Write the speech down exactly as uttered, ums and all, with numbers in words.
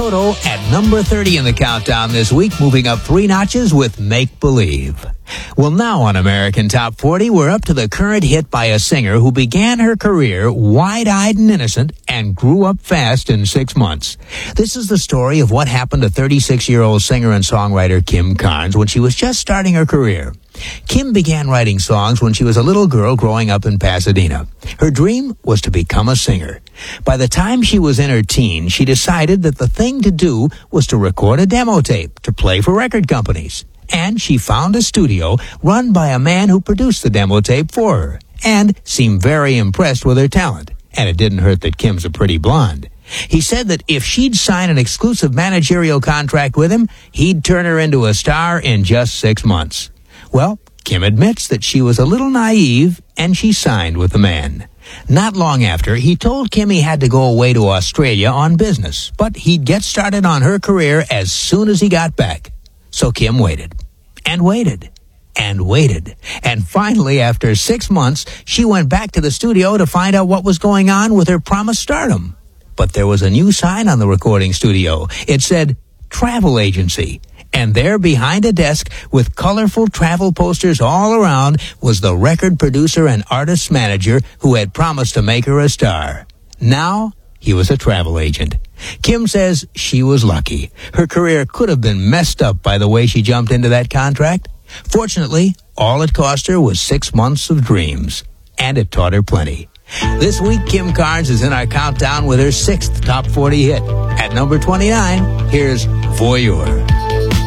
Toto at number thirty in the countdown this week, moving up three notches with Make Believe. Well, now on American Top forty, we're up to the current hit by a singer who began her career wide-eyed and innocent and grew up fast in six months. This is the story of what happened to thirty-six-year-old singer and songwriter Kim Carnes when she was just starting her career. Kim began writing songs when she was a little girl growing up in Pasadena. Her dream was to become a singer. By the time she was in her teens, she decided that the thing to do was to record a demo tape to play for record companies. And she found a studio run by a man who produced the demo tape for her and seemed very impressed with her talent. And it didn't hurt that Kim's a pretty blonde. He said that if she'd sign an exclusive managerial contract with him, he'd turn her into a star in just six months. Well, Kim admits that she was a little naive, and she signed with the man. Not long after, he told Kim he had to go away to Australia on business, but he'd get started on her career as soon as he got back. So Kim waited, and waited, and waited. And finally, after six months, she went back to the studio to find out what was going on with her promised stardom. But there was a new sign on the recording studio. It said, Travel Agency. And there behind a desk with colorful travel posters all around was the record producer and artist manager who had promised to make her a star. Now, he was a travel agent. Kim says she was lucky. Her career could have been messed up by the way she jumped into that contract. Fortunately, all it cost her was six months of dreams. And it taught her plenty. This week, Kim Carnes is in our countdown with her sixth top forty hit. At number twenty-nine, here's Voyeur.